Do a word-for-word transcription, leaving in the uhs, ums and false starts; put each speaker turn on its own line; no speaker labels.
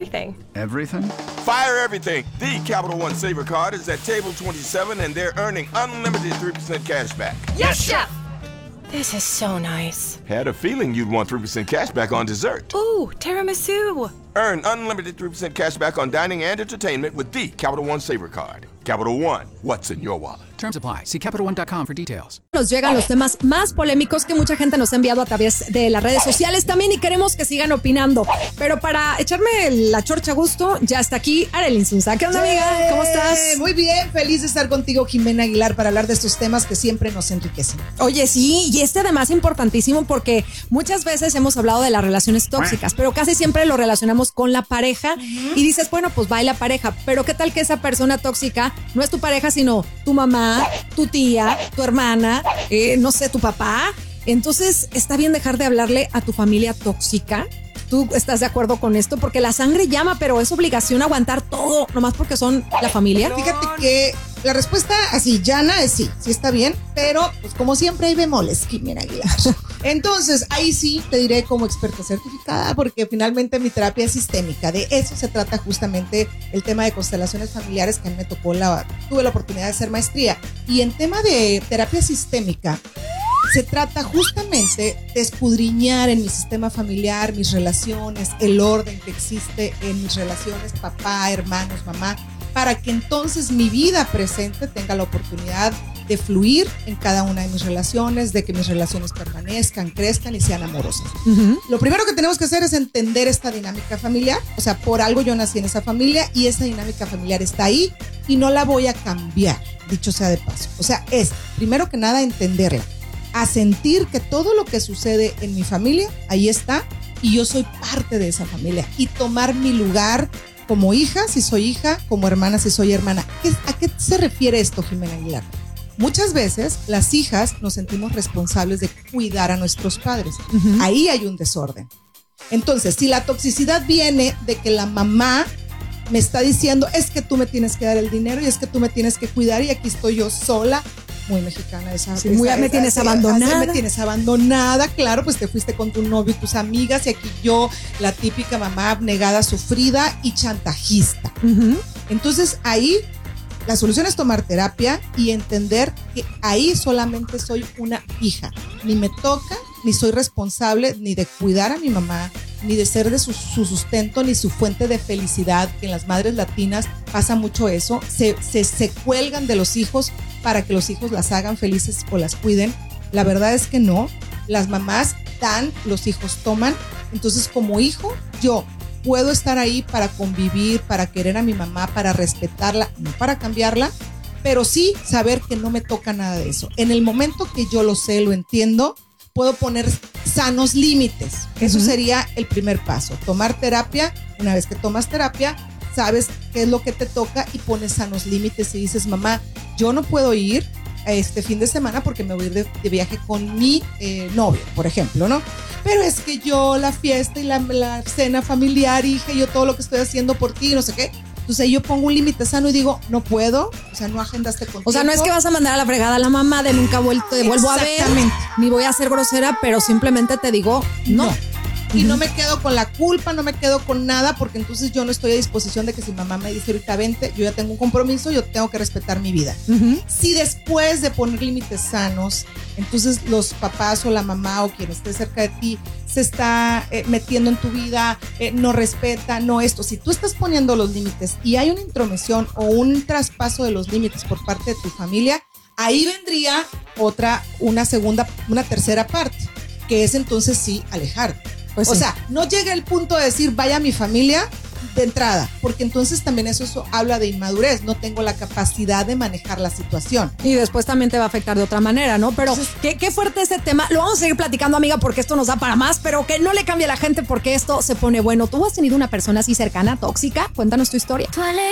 everything.
Everything?
Fire everything. The Capital One Saver Card is at table twenty-seven, and they're earning unlimited three percent cash back.
Yes, Chef! This is so nice.
Had a feeling you'd want three percent cash back on dessert.
Ooh, tiramisu.
Earn unlimited three percent cash back on dining and entertainment with the Capital One Saver Card. Capital One, what's in your wallet?
Terms apply. See Capital One dot com for details.
Nos llegan los temas más polémicos que mucha gente nos ha enviado a través de las redes sociales también y queremos que sigan opinando. Pero para echarme la chorcha a gusto, ya está aquí Arely Insunza. ¿Qué onda, amiga? ¿Cómo estás?
Muy bien, feliz de estar contigo, Jimena Aguilar, para hablar de estos temas que siempre nos enriquecen.
Oye, sí, y este además es importantísimo porque muchas veces hemos hablado de las relaciones tóxicas, pero casi siempre lo relacionamos con la pareja uh-huh. y dices, bueno, pues va y la pareja, pero ¿qué tal que esa persona tóxica no es tu pareja, sino tu mamá, tu tía, tu hermana, eh, no sé, tu papá? Entonces, ¿está bien dejar de hablarle a tu familia tóxica? ¿Tú estás de acuerdo con esto? Porque la sangre llama, pero es obligación aguantar todo, nomás porque son la familia.
Fíjate que la respuesta así llana es sí, sí está bien, pero pues como siempre hay bemoles, Jimena Aguilar. Entonces, ahí sí te diré como experta certificada, porque finalmente mi terapia es sistémica. De eso se trata justamente el tema de constelaciones familiares, que a mí me tocó la, tuve la oportunidad de hacer maestría. Y en tema de terapia sistémica, se trata justamente de escudriñar en mi sistema familiar, mis relaciones, el orden que existe en mis relaciones, papá, hermanos, mamá, para que entonces mi vida presente tenga la oportunidad de fluir en cada una de mis relaciones, de que mis relaciones permanezcan, crezcan y sean amorosas. Uh-huh. Lo primero que tenemos que hacer es entender esta dinámica familiar. O sea, por algo yo nací en esa familia y esa dinámica familiar está ahí y no la voy a cambiar, dicho sea de paso. O sea, es, primero que nada, entenderla. A sentir que todo lo que sucede en mi familia, ahí está, y yo soy parte de esa familia, y tomar mi lugar como hija, si soy hija, como hermana, si soy hermana. ¿A qué se refiere esto, Jimena Aguilar? Muchas veces las hijas nos sentimos responsables de cuidar a nuestros padres. Uh-huh. Ahí hay un desorden. Entonces, si la toxicidad viene de que la mamá me está diciendo, es que tú me tienes que dar el dinero y es que tú me tienes que cuidar y aquí estoy yo sola, muy mexicana esa.
Sí, muy,
esa,
me
esa,
tienes
esa,
abandonada.
Me tienes abandonada, claro, pues te fuiste con tu novio y tus amigas y aquí yo, la típica mamá abnegada, sufrida y chantajista. Uh-huh. Entonces ahí la solución es tomar terapia y entender que ahí solamente soy una hija. Ni me toca, ni soy responsable ni de cuidar a mi mamá, ni de ser de su, su sustento, ni su fuente de felicidad, que en las madres latinas pasa mucho eso. Se, se, se cuelgan de los hijos para que los hijos las hagan felices o las cuiden. La verdad es que no. Las mamás dan, los hijos toman. Entonces, como hijo, yo puedo estar ahí para convivir, para querer a mi mamá, para respetarla, no para cambiarla, pero sí saber que no me toca nada de eso. En el momento que yo lo sé, lo entiendo, puedo poner sanos límites. Eso uh-huh. sería el primer paso. Tomar terapia. Una vez que tomas terapia, sabes qué es lo que te toca y pones sanos límites y dices, mamá, yo no puedo ir este fin de semana porque me voy a ir de, de viaje con mi eh, novio, por ejemplo, ¿no? Pero es que yo la fiesta y la, la cena familiar, hija, yo todo lo que estoy haciendo por ti, no sé qué. Entonces ahí yo pongo un límite sano y digo, no puedo, o sea, no agendaste con
O sea, no es que vas a mandar a la fregada a la mamá de nunca vuelto, te vuelvo a ver, ni voy a ser grosera, pero simplemente te digo, no. no.
Y uh-huh. no me quedo con la culpa, no me quedo con nada, porque entonces yo no estoy a disposición de que si mamá me dice ahorita vente, yo ya tengo un compromiso, yo tengo que respetar mi vida. Uh-huh. Si después de poner límites sanos, entonces los papás o la mamá o quien esté cerca de ti se está eh, metiendo en tu vida, eh, no respeta, no esto. Si tú estás poniendo los límites y hay una intromisión o un traspaso de los límites por parte de tu familia, ahí vendría otra, una segunda, una tercera parte, que es entonces sí alejarte. Pues o sí. sea, no llega el punto de decir vaya a mi familia de entrada, porque entonces también eso, eso habla de inmadurez, no tengo la capacidad de manejar la situación.
Y después también te va a afectar de otra manera, ¿no? Pero entonces, qué, qué fuerte este tema, lo vamos a seguir platicando, amiga, porque esto nos da para más, pero que no le cambie a la gente porque esto se pone bueno. ¿Tú has tenido una persona así cercana, tóxica? Cuéntanos tu historia.